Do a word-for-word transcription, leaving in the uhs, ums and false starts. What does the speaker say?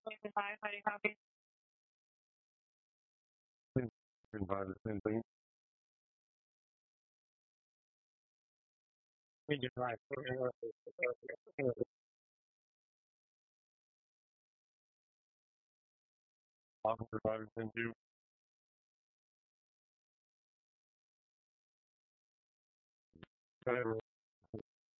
Hi, how you happy? Can buy the same thing. We did right. I'm can buy the same too.